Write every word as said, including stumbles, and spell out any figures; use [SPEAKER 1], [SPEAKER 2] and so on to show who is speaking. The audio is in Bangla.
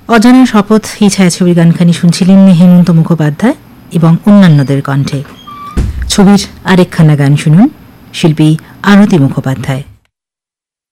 [SPEAKER 1] অজানা শপথ এই ছায়াছবির গানখানি শুনছিলেন হেমন্ত মুখোপাধ্যায় এবং অন্যান্যদের কণ্ঠে। ছবির আরেকখানা গান শুনুন, শিল্পী আরতি মুখোপাধ্যায়।